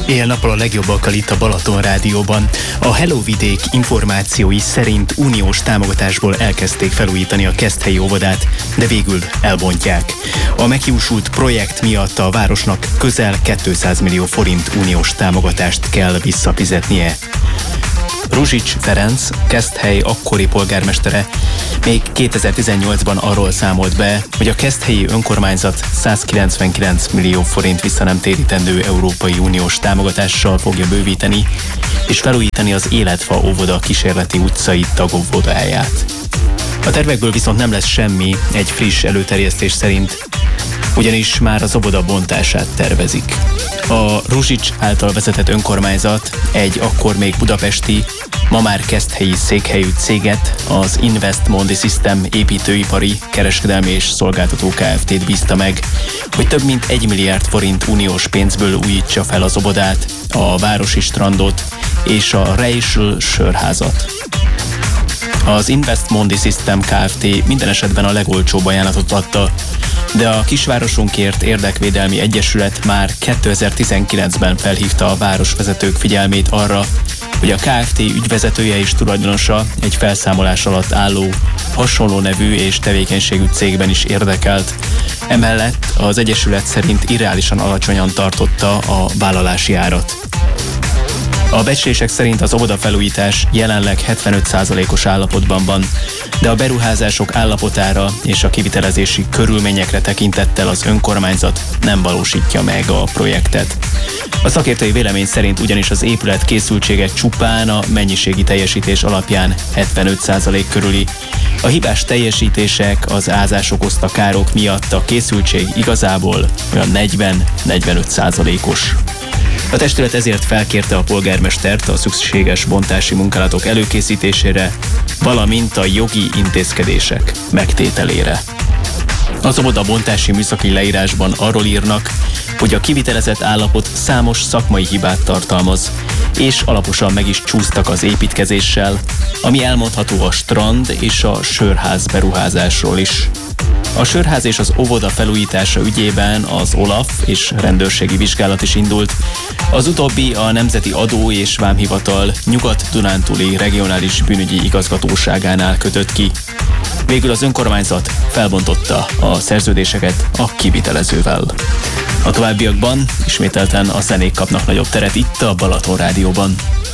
Éjjel-nappal a legjobbakkal itt a Balaton Rádióban. A Hello Vidék információi szerint uniós támogatásból elkezdték felújítani a Keszthelyi óvodát, de végül elbontják. A meghiúsult projekt miatt a városnak közel 200 millió forint uniós támogatást kell visszafizetnie. Ruzsics Ferenc, Keszthely akkori polgármestere még 2018-ban arról számolt be, hogy a keszthelyi önkormányzat 199 millió forint vissza nem térítendő Európai Uniós támogatással fogja bővíteni és felújítani az Életfa óvoda kísérleti utcai tagóvodáját. A tervekből viszont nem lesz semmi egy friss előterjesztés szerint, ugyanis már az óvoda bontását tervezik. A Ruzsics által vezetett önkormányzat egy akkor még budapesti, ma már keszthelyi székhelyű céget, az Invest Mondi System építőipari, kereskedelmi és szolgáltató Kft-t bízta meg, hogy több mint 1 milliárd forint uniós pénzből újítsa fel az óvodát, a városi strandot és a Reisl sörházat. Az Invest Mondi System Kft. Minden esetben a legolcsóbb ajánlatot adta, de a Kisvárosunkért Érdekvédelmi Egyesület már 2019-ben felhívta a városvezetők figyelmét arra, hogy a Kft. Ügyvezetője és tulajdonosa egy felszámolás alatt álló, hasonló nevű és tevékenységű cégben is érdekelt. Emellett az Egyesület szerint irreálisan alacsonyan tartotta a vállalási árat. A becslések szerint az óvodafelújítás jelenleg 75%-os állapotban van, de a beruházások állapotára és a kivitelezési körülményekre tekintettel az önkormányzat nem valósítja meg a projektet. A szakértői vélemény szerint ugyanis az épület készültsége csupán a mennyiségi teljesítés alapján 75% körüli. A hibás teljesítések, az ázás okozta károk miatt a készültség igazából olyan 40-45%-os. A testület ezért felkérte a polgármestert a szükséges bontási munkálatok előkészítésére, valamint a jogi intézkedések megtételére. Az óvoda bontási műszaki leírásban arról írnak, hogy a kivitelezett állapot számos szakmai hibát tartalmaz, és alaposan meg is csúsztak az építkezéssel, ami elmondható a strand és a sörház beruházásról is. A sörház és az óvoda felújítása ügyében az OLAF és rendőrségi vizsgálat is indult. Az utóbbi a Nemzeti Adó- és Vámhivatal Nyugat-Dunántúli Regionális Bűnügyi Igazgatóságánál kötött ki. Végül az önkormányzat felbontotta a szerződéseket a kivitelezővel. A továbbiakban ismételten a zenék kapnak nagyobb teret itt a Balaton Rádióban.